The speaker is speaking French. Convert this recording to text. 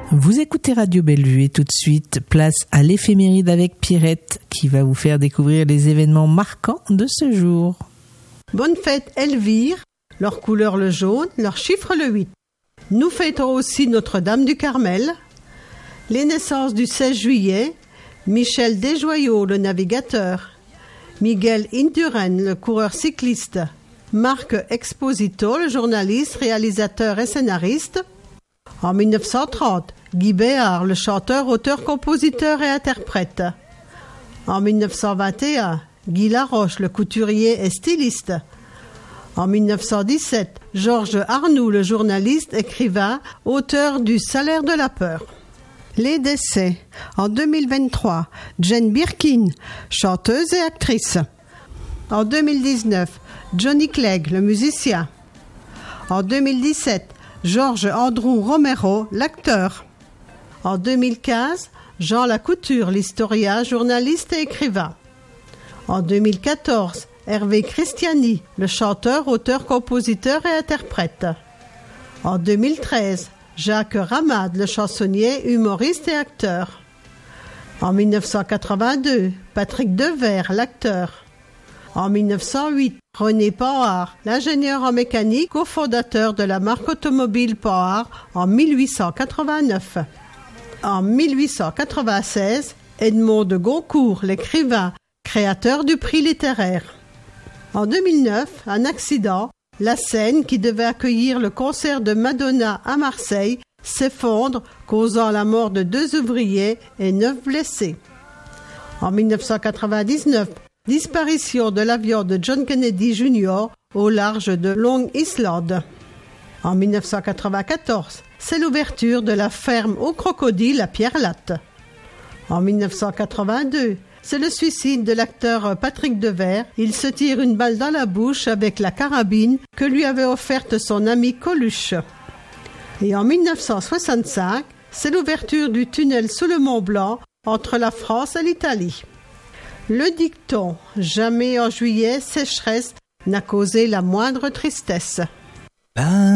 Vous écoutez Radio Bellevue et tout de suite, place à l'éphéméride avec Pierrette qui va vous faire découvrir les événements marquants de ce jour. Bonne fête Elvire, leur couleur le jaune, leur chiffre le 8. Nous fêtons aussi Notre-Dame du Carmel. Les naissances du 16 juillet, Michel Desjoyaux, le navigateur, Miguel Indurain, le coureur cycliste, Marc Exposito, le journaliste, réalisateur et scénariste. En 1930, Guy Béard, le chanteur, auteur, compositeur et interprète. En 1921, Guy Laroche, le couturier et styliste. En 1917, Georges Arnoux, le journaliste, écrivain, auteur du Salaire de la peur. Les décès. En 2023, Jane Birkin, chanteuse et actrice. En 2019, Johnny Clegg, le musicien. En 2017, Georges Andrew Romero, l'acteur. En 2015, Jean Lacouture, l'historien, journaliste et écrivain. En 2014, Hervé Christiani, le chanteur, auteur, compositeur et interprète. En 2013, Jacques Ramade, le chansonnier, humoriste et acteur. En 1982, Patrick Devers, l'acteur. En 1908, René Panhard, l'ingénieur en mécanique, cofondateur de la marque automobile Panhard en 1889. En 1896, Edmond de Goncourt, l'écrivain, créateur du prix littéraire. En 2009, un accident, la scène qui devait accueillir le concert de Madonna à Marseille s'effondre, causant la mort de 2 ouvriers et 9 blessés. En 1999, disparition de l'avion de John Kennedy Jr. au large de Long Island. En 1994, c'est l'ouverture de la ferme aux crocodiles à Pierre-Latte. En 1982, c'est le suicide de l'acteur Patrick Devers. Il se tire une balle dans la bouche avec la carabine que lui avait offerte son ami Coluche. Et en 1965, c'est l'ouverture du tunnel sous le Mont Blanc entre la France et l'Italie. Le dicton « Jamais en juillet sécheresse » n'a causé la moindre tristesse.